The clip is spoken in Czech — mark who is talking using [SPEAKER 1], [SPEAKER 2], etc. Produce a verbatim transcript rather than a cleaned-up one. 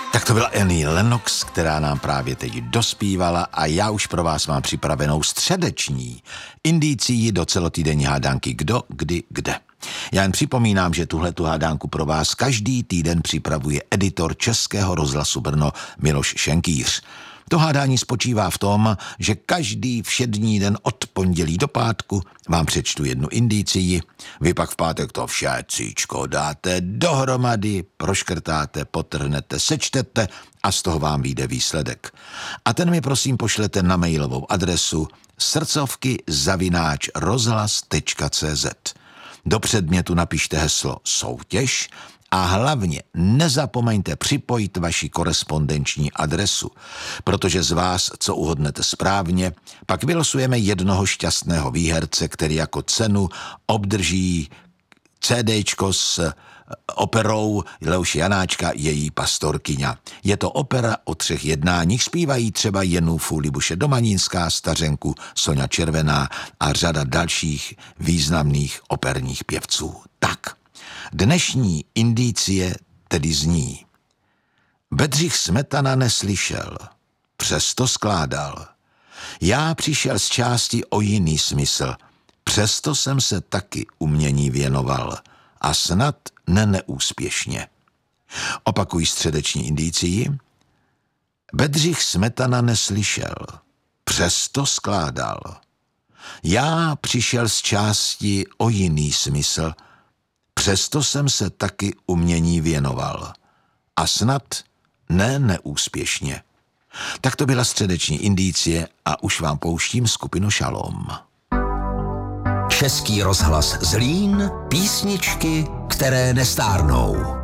[SPEAKER 1] Tak to byla Annie Lennox, která nám právě teď dospívala a já už pro vás mám připravenou středeční indicii do celotýdenní hádanky Kdo, kdy, kde. Já jen připomínám, že tuhletu hádánku pro vás každý týden připravuje editor Českého rozhlasu Brno Miloš Šenkýř. To hádání spočívá v tom, že každý všední den od pondělí do pátku vám přečtu jednu indicii, vy pak v pátek to všecíčko dáte dohromady, proškrtáte, potrhnete, sečtete a z toho vám vyjde výsledek. A ten mi prosím pošlete na mailovou adresu srdcovky zavináč rozhlas tečka cé zet. Do předmětu napište heslo soutěž a hlavně nezapomeňte připojit vaši korespondenční adresu, protože z vás, co uhodnete správně, pak vylosujeme jednoho šťastného výherce, který jako cenu obdrží CDčko s operou Leoše Janáčka Její pastorkyňa. Je to opera o třech jednáních, zpívají třeba Jenůfu Libuše Domanínská, Stařenku Soňa Červená a řada dalších významných operních pěvců. Tak, dnešní indicie tedy zní: Bedřich Smetana neslyšel, přesto skládal. Já přišel z části o jiný smysl, přesto jsem se taky umění věnoval a snad ne neúspěšně. Opakuji středeční indicii. Bedřich Smetana neslyšel, přesto skládal. Já přišel z části o jiný smysl, přesto jsem se taky umění věnoval. A snad ne neúspěšně. Tak to byla středeční indicie a už vám pouštím skupinu Šalom.
[SPEAKER 2] Český rozhlas Zlín, písničky, které nestárnou.